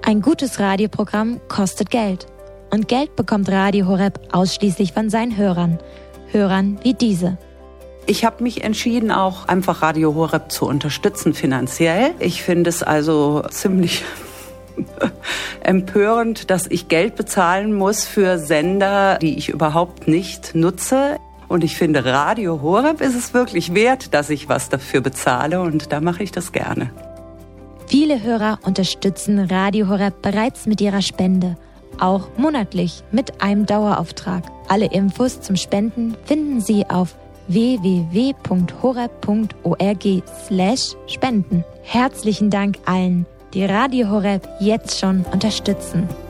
Ein gutes Radioprogramm kostet Geld. Und Geld bekommt Radio Horeb ausschließlich von seinen Hörern. Hörern wie diese. Ich habe mich entschieden, auch einfach Radio Horeb zu unterstützen finanziell. Ich finde es also ziemlich empörend, dass ich Geld bezahlen muss für Sender, die ich überhaupt nicht nutze. Und ich finde, Radio Horeb ist es wirklich wert, dass ich was dafür bezahle, und da mache ich das gerne. Viele Hörer unterstützen Radio Horeb bereits mit ihrer Spende, auch monatlich mit einem Dauerauftrag. Alle Infos zum Spenden finden Sie auf www.horeb.org/spenden. Herzlichen Dank allen, die Radio Horeb jetzt schon unterstützen.